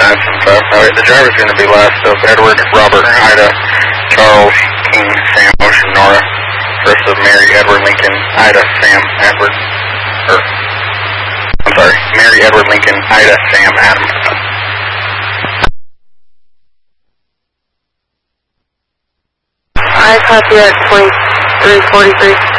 Alright, the driver's going to be last of Edward, Robert, Ida, Charles, King, Sam, Ocean, Nora. First of Mary, Edward, Lincoln, Ida, Sam, Edward. Mary, Edward, Lincoln, Ida, Sam, Adam. I copy at 2343.